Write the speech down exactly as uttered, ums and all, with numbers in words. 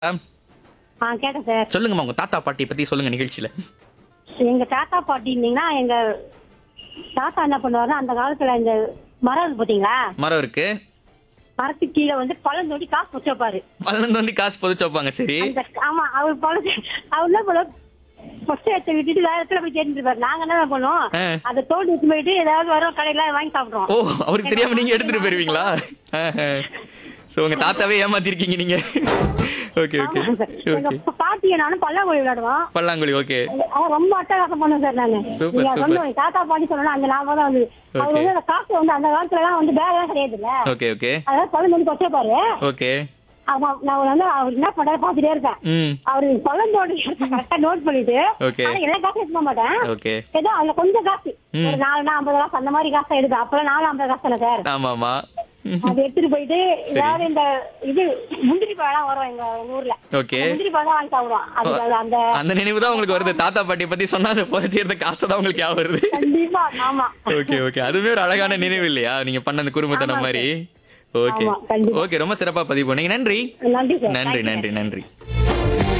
ஆம். ஆ கேட்டேன் சார். சொல்லுங்கம்மா உங்க தாத்தா பாட்டி பத்தி சொல்லுங்க நிகழ்ச்சியில. எங்க தாத்தா பாட்டின்னீங்கன்னா, எங்க தாத்தா என்ன பண்ணுவாருன்னா, அந்த காலத்துல இந்த மரம் இருக்கு பாத்தீங்களா? மரம் இருக்கு. மரத்துக்கு கீழ வந்து பழம் தோண்டி காசு வச்சு வைப்பாரு. பள்ளம் தோண்டி காசு புதைச்சு வைப்பாங்க. சரி. அந்த ஆமா அவர் பழம் அவர் என்ன பண்ணுவாரு, ஃபர்ஸ்ட் எடுத்து விட்டுட்டு வேற இடத்துல போய் கேட்டுட்டு இருப்பாரு. நாங்க என்ன பண்ணுவோம், ஆ. அதை தோண்டி எடுத்து போயிட்டு ஏதாவது வரும் கடையில வாங்கி சாப்பிடுவோம். ஓ அவருக்கு தெரியாம நீங்க எடுத்துட்டு போயிருவீங்களா? சோ உங்க தாத்தாவே ஏமாத்திருக்கீங்க நீங்க. ஓகே ஓகே ஆமா சார். எங்க ஓகே. பாட்டியை நானும் பல்லாங்குழி விளையாடுவோம். பல்லாங்குழி ஓகே. அவன் ரொம்ப அட்டகாசம் பண்ணுவேன் சார் நானு. சூப்பர், நீங்க சூப்பர். சொன்ன தாத்தா பாட்டி சொல்லணும் அந்த ஞாபகம் தான் வந்து அவர் Okay. வந்து அந்த காசு வந்து அந்த காலத்துல எல்லாம் வந்து பேக் எல்லாம் கிடையாது இல்ல. ஓகே ஓகே அதாவது பழம் வந்து வச்சிருப்பாரு. ஓகே. அவன் நான் வந்து அவர் என்ன பண்றாரு பாத்துட்டே இருக்கேன். ம் அவரு பழந்தோடு கரெக்டா நோட் பண்ணிட்டு Okay. ஆனா எல்லா காசும் எடுக்க மாட்டேன். ஓகே. ஏதோ அதுல கொஞ்சம் காசு ம். ஒரு நாலு ஐம்பது காசு அந்த மாதிரி காசை எடுப்பேன். அப்பெல்லாம் நாலு ஐம்பது காசு இல்ல சார். ஆமாமா. அதை எடுத்துட்டு போயிட்டு ஏதாவது இந்த இது முந்திரி பழம் வரும் எங்க எங்க ஊர்ல. ஓகே. முந்திரி பழம் வாங்கி சாப்பிடுவோம். அது அது அந்த அந்த நினைவு தான் உங்களுக்கு வருது. தாத்தா பாட்டி பத்தி சொன்னா அதை புதைச்சி எடுத்த காசு தான் உங்களுக்கு ஞாபகம் வருது. கண்டிப்பா ஆமா. ஓகே ஓகே அதுவே ஒரு அழகான நினைவு இல்லையா நீங்க பண்ண அந்த குறும்புத்தனம் ஆமா மாதிரி. ஓகே ஆமா, கண்டிப்பா. ஓகே ரொம்ப சிறப்பா பதிவு பண்ணீங்க. நன்றி நன்றி சார். நன்றி Thank you, நன்றி sir. நன்றி.